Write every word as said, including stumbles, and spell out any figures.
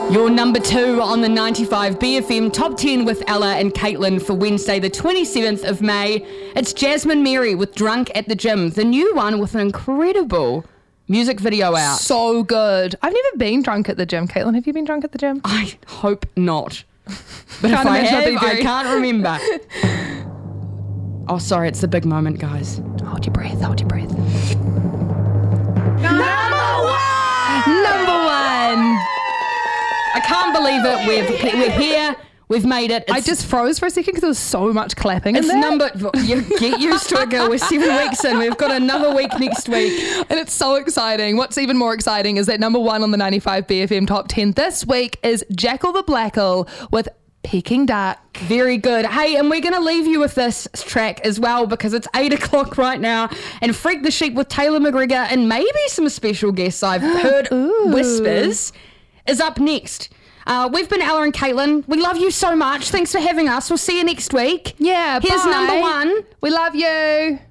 Your number two on the ninety-five B F M Top ten with Ella and Caitlin for Wednesday the twenty-seventh of May. It's Jasmine Mary with Drunk at the Gym, the new one with an incredible music video out. So good. I've never been drunk at the gym. Caitlin, have you been drunk at the gym? I hope not. But Can't if I imagine have, that'd be I very- can't remember. Oh, sorry, it's the big moment, guys. Hold your breath, hold your breath. Number one! Number one. I can't believe it. We're, we're here. We've made it. It's, I just froze for a second because there was so much clapping in It's there. number... You get used to it, girl. We're seven weeks in. We've got another week next week. And it's so exciting. What's even more exciting is that number one on the ninety-five B F M Top ten this week is Jackal the Blackal with Peking Duck. Very good. Hey, and we're going to leave you with this track as well because it's eight o'clock right now. And Freak the Sheep with Taylor McGregor and maybe some special guests I've heard whispers is up next. Uh, we've been Ella and Caitlin. We love you so much. Thanks for having us. We'll see you next week. Yeah, Here's bye. number one. We love you.